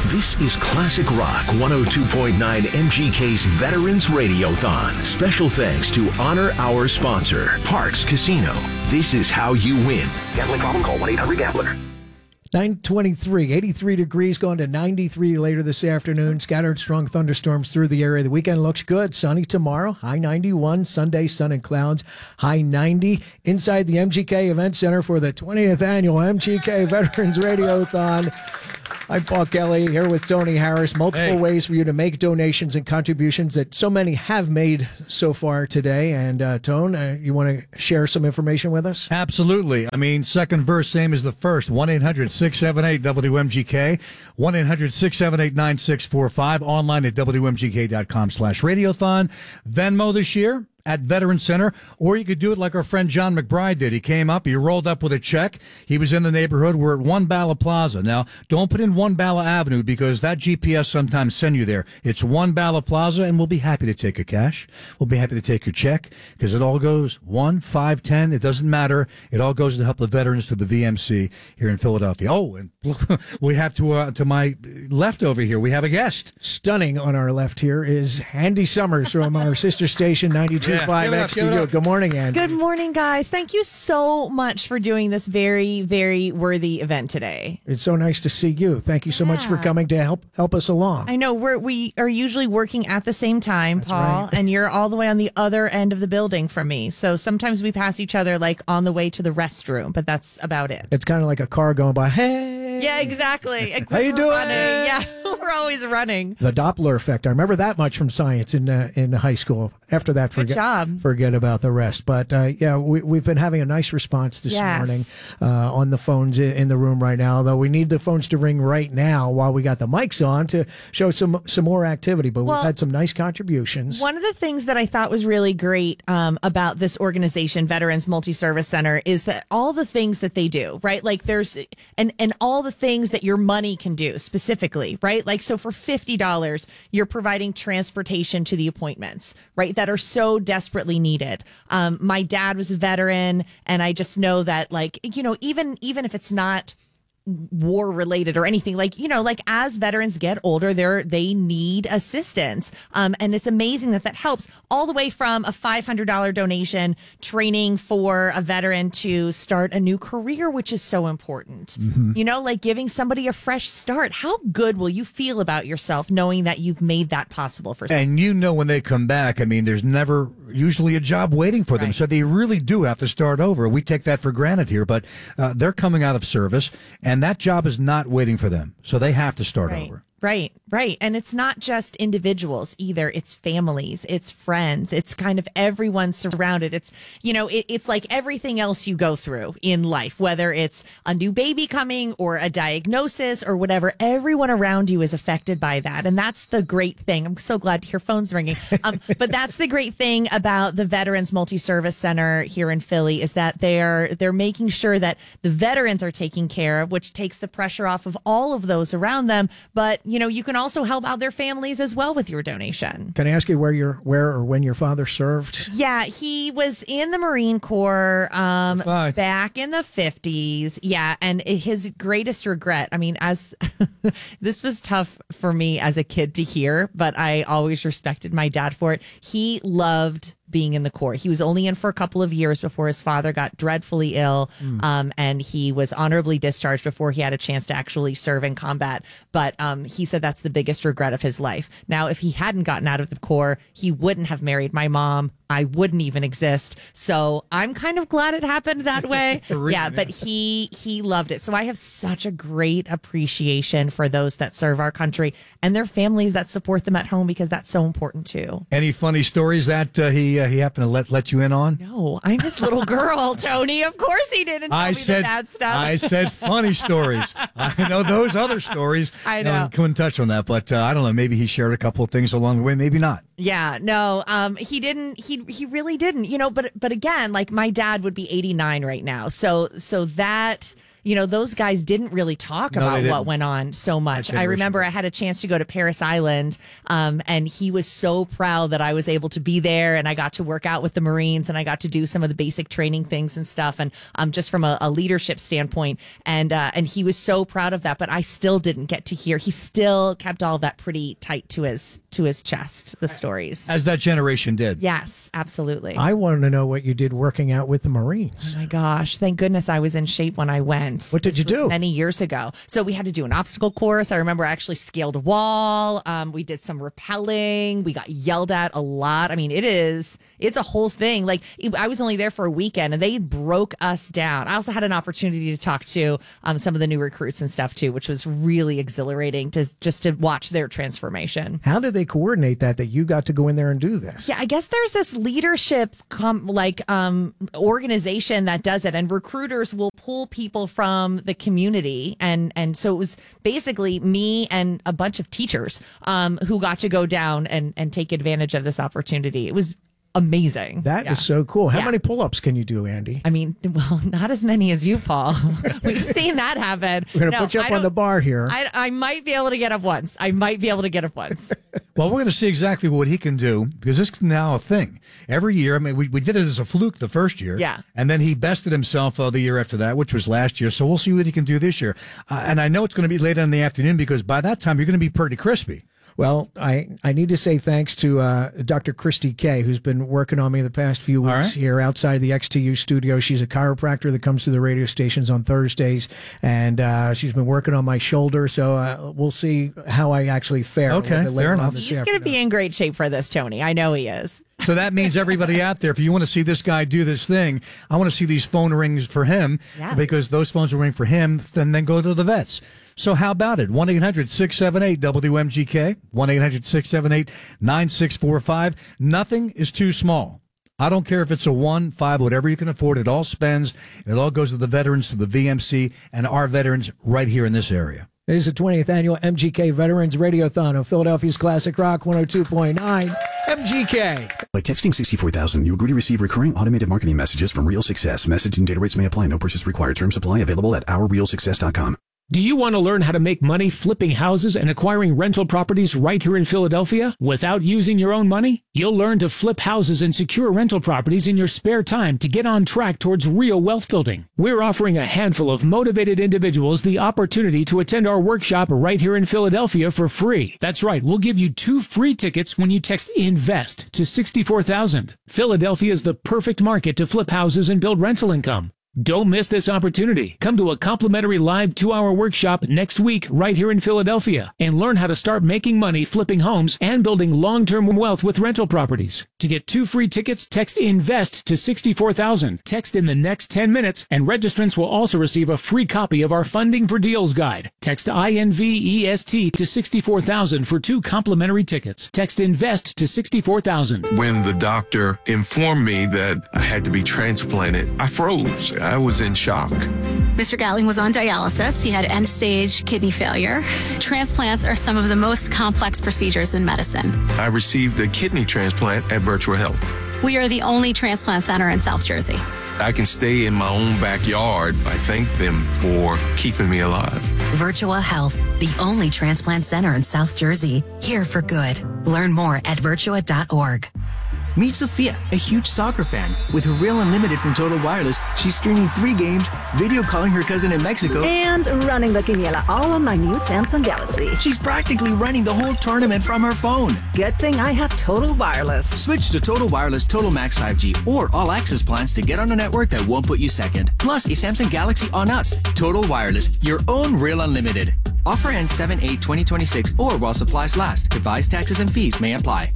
This is Classic Rock 102.9 MGK's Veterans Radiothon. Special thanks to Honor Our sponsor, Parks Casino. This is how you win. Gambling problem? Call 1-800-GAMBLER. 9:23, 83 degrees, going to 93 later this afternoon. Scattered strong thunderstorms through the area. The weekend looks good. Sunny tomorrow, high 91. Sunday, sun and clouds, high 90. Inside the MGK Event Center for the 20th annual MGK Veterans Radiothon. I'm Paul Kelly here with Tony Harris. Multiple ways for you to make donations and contributions that so many have made so far today. And Tone, you want to share some information with us? Absolutely. I mean, second verse, same as the first. 1-800-678-WMGK. 1-800-678-9645. Online at WMGK.com/radiothon. Venmo this year at Veteran Center, or you could do it like our friend John McBride did. He came up, he rolled up with a check. He was in the neighborhood. We're at One Bala Plaza. Now, don't put in One Bala Avenue because that GPS sometimes send you there. It's One Bala Plaza, and we'll be happy to take your cash. We'll be happy to take your check because it all goes 1, 5, 10. It doesn't matter. It all goes to help the veterans through the VMC here in Philadelphia. Oh, and look, we have to my left over here, we have a guest. Stunning on our left here is Andy Summers from our sister station 92.5 XTU. Good morning, Andy. Good morning, guys. Thank you so much for doing this very, very worthy event today. It's so nice to see you. Thank you so much for coming to help us along. I know we are usually working at the same time, That's Paul, right. and you're all the way on the other end of the building from me. So sometimes we pass each other like on the way to the restroom, but that's about it. It's kind of like a car going by. Hey. Yeah, exactly. How you doing? Running. Yeah, we're always running. The Doppler effect. I remember that much from science in high school. After that, Good job. forget about the rest. But we've been having a nice response this morning on the phones in the room right now. Though we need the phones to ring right now while we got the mics on to show some more activity. But we've had some nice contributions. One of the things that I thought was really great about this organization, Veterans Multi-Service Center, is that all the things that they do, right? Like there's and all the things that your money can do specifically, right? Like so for $50, you're providing transportation to the appointments, right? That are so desperately needed. My dad was a veteran, and I just know that, like, you know, even if it's not war related or anything, like, you know, like as veterans get older, they need assistance. And it's amazing that helps all the way from a $500 donation training for a veteran to start a new career, which is so important. Mm-hmm. You know, like giving somebody a fresh start. How good will you feel about yourself knowing that you've made that possible for someone? And you know, when they come back, I mean, there's never usually a job waiting for them. So they really do have to start over. We take that for granted here, but they're coming out of service and that job is not waiting for them. So they have to start over. Right. And it's not just individuals either. It's families, it's friends, it's kind of everyone surrounded. It's, you know, it's like everything else you go through in life, whether it's a new baby coming or a diagnosis or whatever, everyone around you is affected by that. And that's the great thing. I'm so glad to hear phones ringing. But that's the great thing about the Veterans Multi-Service Center here in Philly is that they're making sure that the veterans are taken care of, which takes the pressure off of all of those around them. But, you know, you can also help out their families as well with your donation. Can I ask you where or when your father served? Yeah, he was in the Marine Corps back in the 50s. Yeah, and his greatest regret, I mean, as this was tough for me as a kid to hear, but I always respected my dad for it. He loved being in the Corps. He was only in for a couple of years before his father got dreadfully ill, and he was honorably discharged before he had a chance to actually serve in combat. But he said that's the biggest regret of his life. Now, if he hadn't gotten out of the Corps, he wouldn't have married my mom. I wouldn't even exist. So I'm kind of glad it happened that way. But he loved it. So I have such a great appreciation for those that serve our country and their families that support them at home, because that's so important too. Any funny stories that he happened to let you in on? No, I'm his little girl, Tony. Of course he didn't tell me the bad stuff. I said funny stories. I know those other stories. I know. Couldn't touch on that, but I don't know. Maybe he shared a couple of things along the way. Maybe not. Yeah, no, he didn't. He really didn't. You know, but again, like my dad would be 89 right now. So that those guys didn't really talk about what went on so much. I remember I had a chance to go to Paris Island, and he was so proud that I was able to be there, and I got to work out with the Marines, and I got to do some of the basic training things and stuff, and just from a leadership standpoint, and he was so proud of that. But I still didn't get to hear. He still kept all that pretty tight to his chest, the stories, as that generation did. Yes, absolutely. I wanted to know what you did working out with the Marines. Oh my gosh! Thank goodness I was in shape when I went. What did you do? Many years ago. So we had to do an obstacle course. I remember I actually scaled a wall. We did some rappelling. We got yelled at a lot. I mean, it's a whole thing. Like, I was only there for a weekend, and they broke us down. I also had an opportunity to talk to some of the new recruits and stuff too, which was really exhilarating to watch their transformation. How did they coordinate that you got to go in there and do this? Yeah, I guess there's this leadership organization that does it, and recruiters will pull people from the community, and so it was basically me and a bunch of teachers who got to go down and take advantage of this opportunity. It was amazing. That is so cool. How many pull-ups can you do, Andy? I mean, well, not as many as you, Paul. We've seen that happen. We're going to put you up on the bar here. I might be able to get up once. Well, we're going to see exactly what he can do, because this is now a thing. Every year, I mean, we did it as a fluke the first year. Yeah. And then he bested himself the year after that, which was last year. So we'll see what he can do this year. And I know it's going to be later in the afternoon, because by that time, you're going to be pretty crispy. Well, I need to say thanks to Dr. Christy Kay, who's been working on me the past few weeks here outside the XTU studio. She's a chiropractor that comes to the radio stations on Thursdays, and she's been working on my shoulder, so we'll see how I actually fare. Okay, fair enough. He's going to be in great shape for this, Tony. I know he is. So that means everybody out there, if you want to see this guy do this thing, I want to see these phone rings for him, because those phones will ring for him, then go to the vets. So how about it? 1-800-678-WMGK, 1-800-678-9645. Nothing is too small. I don't care if it's a 1, 5, whatever you can afford. It all spends, and it all goes to the veterans, to the VMC, and our veterans right here in this area. It is the 20th annual MGK Veterans Radiothon of Philadelphia's Classic Rock 102.9 MGK. By texting 64,000, you agree to receive recurring automated marketing messages from Real Success. Message and data rates may apply. No purchase required. Terms apply. Available at ourrealsuccess.com. Do you want to learn how to make money flipping houses and acquiring rental properties right here in Philadelphia without using your own money? You'll learn to flip houses and secure rental properties in your spare time to get on track towards real wealth building. We're offering a handful of motivated individuals the opportunity to attend our workshop right here in Philadelphia for free. That's right, we'll give you 2 free tickets when you text INVEST to 64,000. Philadelphia is the perfect market to flip houses and build rental income. Don't miss this opportunity. Come to a complimentary live 2-hour workshop next week right here in Philadelphia and learn how to start making money flipping homes and building long-term wealth with rental properties. To get 2 free tickets, text INVEST to 64,000. Text in the next 10 minutes, and registrants will also receive a free copy of our Funding for Deals guide. Text INVEST to 64,000 for 2 complimentary tickets. Text INVEST to 64,000. When the doctor informed me that I had to be transplanted, I froze. I was in shock. Mr. Gatling was on dialysis. He had end-stage kidney failure. Transplants are some of the most complex procedures in medicine. I received a kidney transplant at Virtua Health. We are the only transplant center in South Jersey. I can stay in my own backyard. I thank them for keeping me alive. Virtua Health, the only transplant center in South Jersey. Here for good. Learn more at virtua.org. Meet Sophia, a huge soccer fan. With her Real Unlimited from Total Wireless, she's streaming 3 games, video calling her cousin in Mexico, and running the Quiniela all on my new Samsung Galaxy. She's practically running the whole tournament from her phone. Good thing I have Total Wireless. Switch to Total Wireless Total Max 5G or All Access plans to get on a network that won't put you second. Plus, a Samsung Galaxy on us. Total Wireless, your own Real Unlimited. Offer ends 7/8/2026 or while supplies last. Device taxes and fees may apply.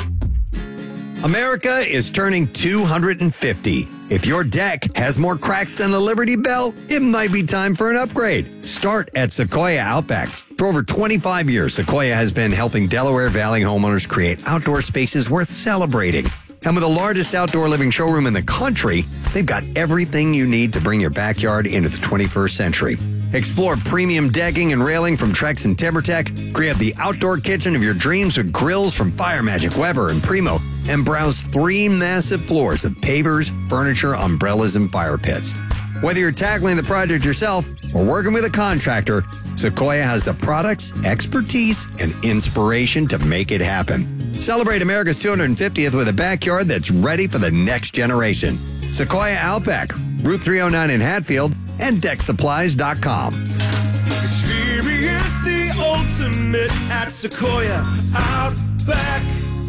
America is turning 250. If your deck has more cracks than the Liberty Bell, it might be time for an upgrade. Start at Sequoia Outback. For over 25 years, Sequoia has been helping Delaware Valley homeowners create outdoor spaces worth celebrating. And with the largest outdoor living showroom in the country, they've got everything you need to bring your backyard into the 21st century. Explore premium decking and railing from Trex and TimberTech. Create the outdoor kitchen of your dreams with grills from Fire Magic, Weber, and Primo. And browse 3 massive floors of pavers, furniture, umbrellas, and fire pits. Whether you're tackling the project yourself or working with a contractor, Sequoia has the products, expertise, and inspiration to make it happen. Celebrate America's 250th with a backyard that's ready for the next generation. Sequoia Outback, Route 309 in Hatfield, and decksupplies.com. Experience the ultimate at Sequoia Outback.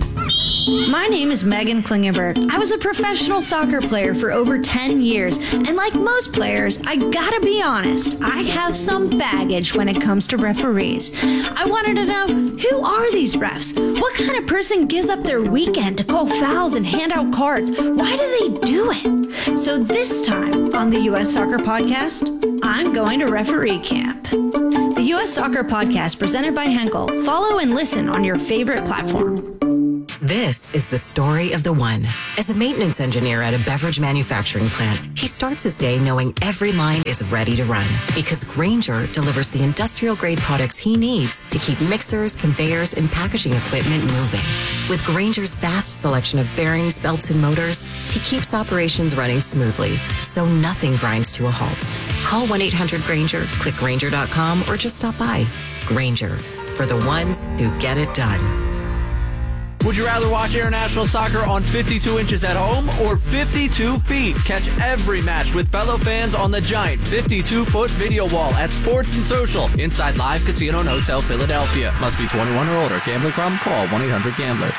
My name is Megan Klingenberg. I was a professional soccer player for over 10 years, and like most players, I gotta be honest, I have some baggage when it comes to referees. I wanted to know, who are these refs? What kind of person gives up their weekend to call fouls and hand out cards? Why do they do it? So this time on the U.S. Soccer Podcast, I'm going to referee camp. The U.S. Soccer Podcast presented by Henkel. Follow and listen on your favorite platform. This is the story of the one. As a maintenance engineer at a beverage manufacturing plant, he starts his day knowing every line is ready to run because Grainger delivers the industrial-grade products he needs to keep mixers, conveyors, and packaging equipment moving. With Grainger's vast selection of bearings, belts, and motors, he keeps operations running smoothly, so nothing grinds to a halt. Call 1-800-GRAINGER, click Grainger.com, or just stop by. Grainger, for the ones who get it done. Would you rather watch international soccer on 52 inches at home or 52 feet? Catch every match with fellow fans on the giant 52-foot video wall at Sports and Social inside Live Casino and Hotel Philadelphia. Must be 21 or older. Gambling problem? Call 1-800-GAMBLER.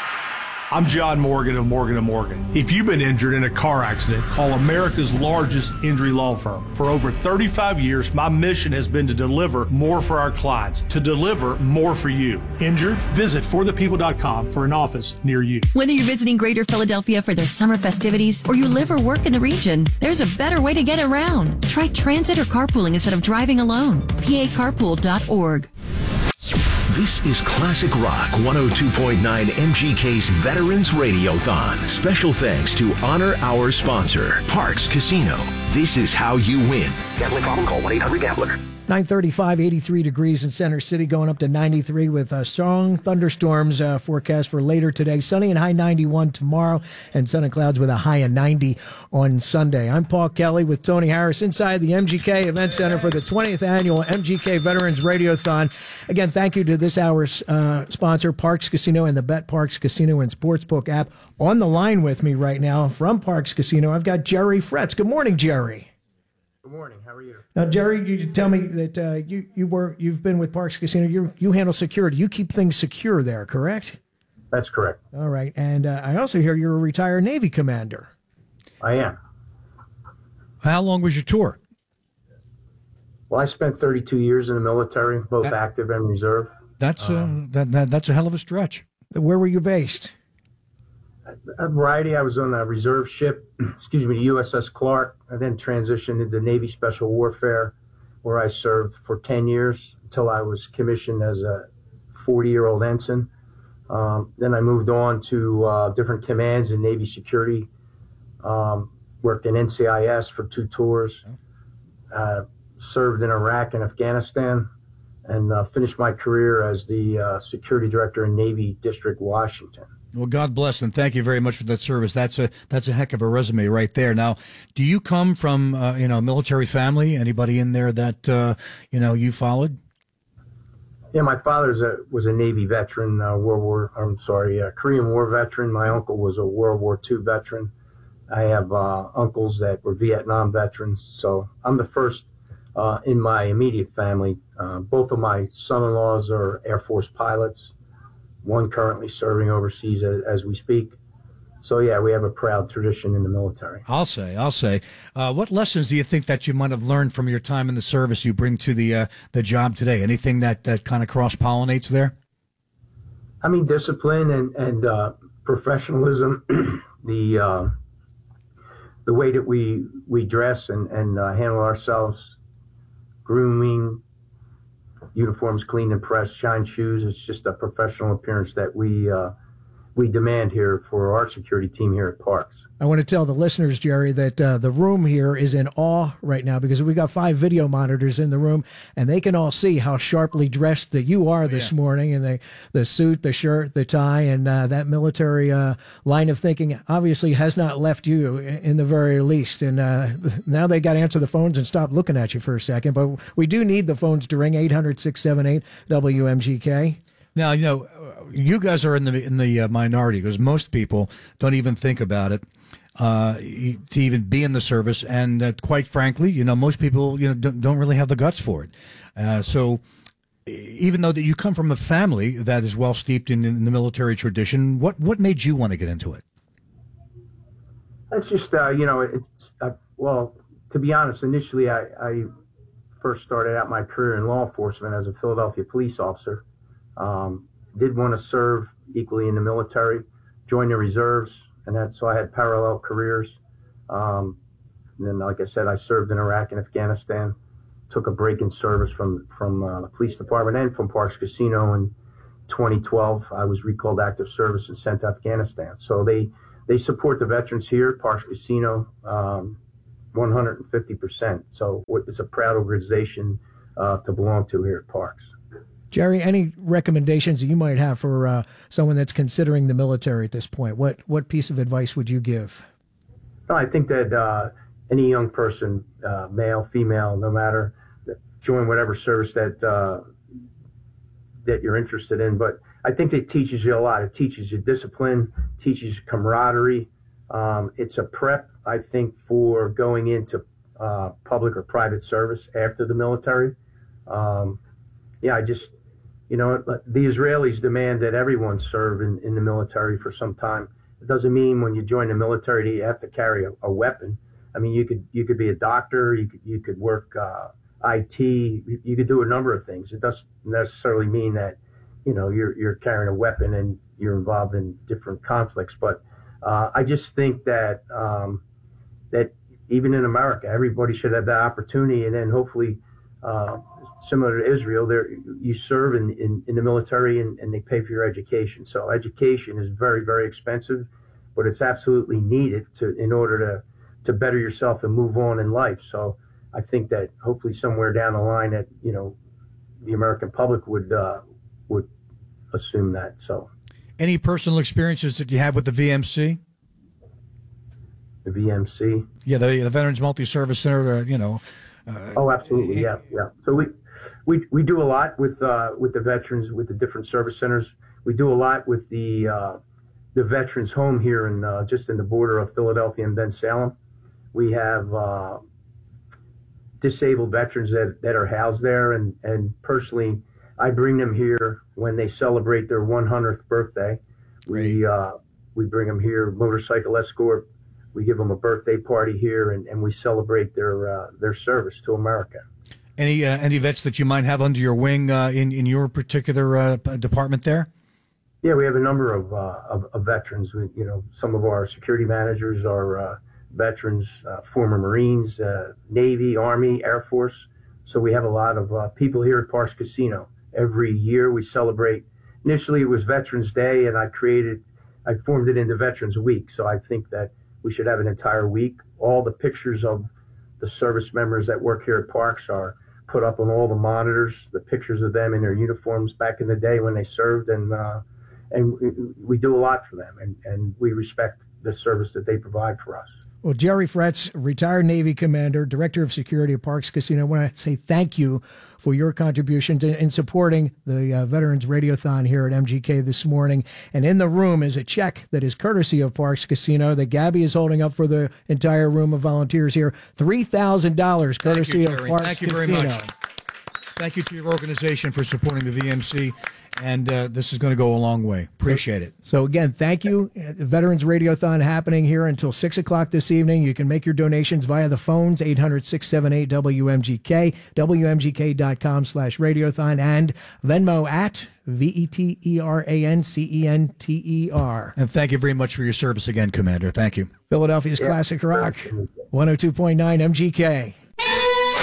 I'm John Morgan of Morgan & Morgan. If you've been injured in a car accident, call America's largest injury law firm. For over 35 years, my mission has been to deliver more for our clients, to deliver more for you. Injured? Visit forthepeople.com for an office near you. Whether you're visiting Greater Philadelphia for their summer festivities or you live or work in the region, there's a better way to get around. Try transit or carpooling instead of driving alone. PACarpool.org. This is Classic Rock 102.9 MGK's Veterans Radiothon. Special thanks to honor our sponsor, Parks Casino. This is how you win. Gambling problem? Call 1-800-GAMBLER. 9:35, 83 degrees in Center City, going up to 93 with strong thunderstorms forecast for later today. Sunny and high 91 tomorrow, and sun and clouds with a high of 90 on Sunday. I'm Paul Kelly with Tony Harris inside the MGK Event Center for the 20th annual MGK Veterans Radiothon. Again, thank you to this hour's sponsor, Parks Casino, and the Bet Parks Casino and Sportsbook app. On the line with me right now from Parks Casino, I've got Jerry Fretz. Good morning, Jerry. Good morning. How are you? Now, Jerry, you tell me that you've been with Parks Casino. You handle security. You keep things secure there, correct? That's correct. All right. And I also hear you're a retired Navy commander. I am. How long was your tour? Well, I spent 32 years in the military, both active and reserve. That's a hell of a stretch. Where were you based? A variety. I was on a reserve ship, the USS Clark. I then transitioned into Navy Special Warfare, where I served for 10 years until I was commissioned as a 40-year-old ensign. Then I moved on to different commands in Navy security, worked in NCIS for 2 tours, served in Iraq and Afghanistan, and finished my career as the security director in Navy District, Washington. Well, God bless, and thank you very much for that service. That's a heck of a resume right there. Now, do you come from military family? Anybody in there that you followed? Yeah, my father was a Navy veteran, Korean War veteran. My uncle was a World War II veteran. I have uncles that were Vietnam veterans, so I'm the first in my immediate family. Both of my son-in-laws are Air Force pilots. One currently serving overseas as we speak. So, yeah, we have a proud tradition in the military. I'll say. What lessons do you think that you might have learned from your time in the service you bring to the job today? Anything that kind of cross-pollinates there? I mean, discipline and professionalism, the way that we dress and handle ourselves, grooming, uniforms cleaned and pressed, shine shoes. It's just a professional appearance that we we demand here for our security team here at Parks. I want to tell the listeners, Jerry, that the room here is in awe right now because we got 5 video monitors in the room, and they can all see how sharply dressed that you are this morning, and the suit, the shirt, the tie, and that military line of thinking obviously has not left you in the very least. And now they got to answer the phones and stop looking at you for a second. But we do need the phones to ring 800-678-WMGK. Now, you guys are in the minority because most people don't even think about it to even be in the service, and quite frankly, most people don't really have the guts for it. So, even though that you come from a family that is well steeped in the military tradition, what made you want to get into it? It's just well, to be honest, initially I first started out my career in law enforcement as a Philadelphia police officer. Did want to serve equally in the military, joined the reserves, and so I had parallel careers. And then, like I said, I served in Iraq and Afghanistan, took a break in service from the police department and from Parks Casino in 2012. I was recalled active service and sent to Afghanistan. So they support the veterans here, Parks Casino, 150%. So it's a proud organization to belong to here at Parks. Jerry, any recommendations that you might have for someone that's considering the military at this point? What piece of advice would you give? I think that any young person, male, female, no matter, join whatever service that you're interested in. But I think it teaches you a lot. It teaches you discipline, teaches you camaraderie. It's a prep, I think, for going into public or private service after the military. The Israelis demand that everyone serve in the military for some time. It doesn't mean when you join the military that you have to carry a weapon. I mean, you could be a doctor, you could work IT, you could do a number of things. It doesn't necessarily mean that you're carrying a weapon and you're involved in different conflicts. But I just think that that even in America, everybody should have that opportunity, and then hopefully. Similar to Israel, you serve in the military and they pay for your education. So education is very, very expensive, but it's absolutely needed in order to better yourself and move on in life. So I think that hopefully somewhere down the line that the American public would assume that. So, any personal experiences that you have with the VMC? The VMC, yeah, the Veterans Multi-Service Center. Oh, absolutely, yeah. So we do a lot with the veterans, with the different service centers. We do a lot with the veterans home here in just in the border of Philadelphia and Bensalem. We have disabled veterans that are housed there, and personally, I bring them here when they celebrate their 100th birthday. We bring them here, motorcycle escort. We give them a birthday party here, and we celebrate their service to America. Any vets that you might have under your wing in your particular department there? Yeah, we have a number of veterans. Some of our security managers are veterans, former Marines, Navy, Army, Air Force. So we have a lot of people here at Parks Casino. Every year we celebrate. Initially, it was Veterans Day, and I formed it into Veterans Week. So I think that we should have an entire week. All the pictures of the service members that work here at Parks are put up on all the monitors, the pictures of them in their uniforms back in the day when they served, and we do a lot for them, and we respect the service that they provide for us. Well, Jerry Fretz, retired Navy commander, director of security at Parks Casino, I want to say thank you for your contributions in supporting the Veterans Radiothon here at MGK this morning. And in the room is a check that is courtesy of Parks Casino that Gabby is holding up for the entire room of volunteers here. $3,000 courtesy of Parks Casino. Thank you very much. Thank you to your organization for supporting the VMC. And this is going to go a long way. Appreciate it. So, again, thank you. The Veterans Radiothon happening here until 6 o'clock this evening. You can make your donations via the phones, 800-678-WMGK, WMGK.com/radiothon, and Venmo at VETERANCENTER. And thank you very much for your service again, Commander. Thank you. Philadelphia's Classic Rock, 102.9 MGK.